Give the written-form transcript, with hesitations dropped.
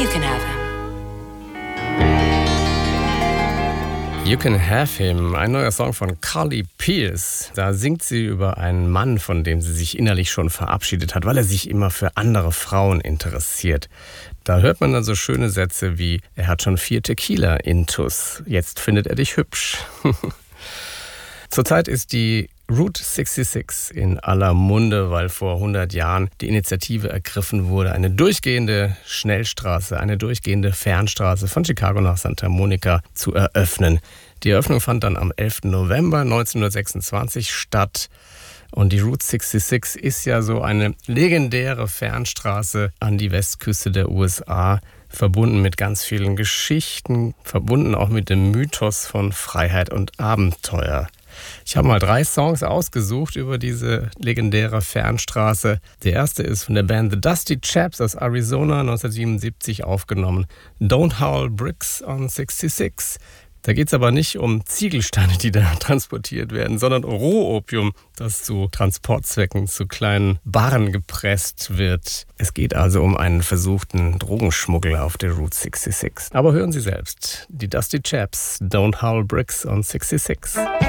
You can have him. You Can Have Him, ein neuer Song von Carly Pearce. Da singt sie über einen Mann, von dem sie sich innerlich schon verabschiedet hat, weil er sich immer für andere Frauen interessiert. Da hört man dann so schöne Sätze wie: Er hat schon 4 Tequila intus, jetzt findet er dich hübsch. Zurzeit ist die Route 66 in aller Munde, weil vor 100 Jahren die Initiative ergriffen wurde, eine durchgehende Schnellstraße, eine durchgehende Fernstraße von Chicago nach Santa Monica zu eröffnen. Die Eröffnung fand dann am 11. November 1926 statt. Und die Route 66 ist ja so eine legendäre Fernstraße an die Westküste der USA, verbunden mit ganz vielen Geschichten, verbunden auch mit dem Mythos von Freiheit und Abenteuer. Ich habe mal 3 Songs ausgesucht über diese legendäre Fernstraße. Der erste ist von der Band The Dusty Chaps aus Arizona, 1977 aufgenommen. Don't Howl Bricks on 66. Da geht es aber nicht um Ziegelsteine, die da transportiert werden, sondern Rohopium, das zu Transportzwecken zu kleinen Barren gepresst wird. Es geht also um einen versuchten Drogenschmuggel auf der Route 66. Aber hören Sie selbst, die Dusty Chaps, Don't Howl Bricks on 66.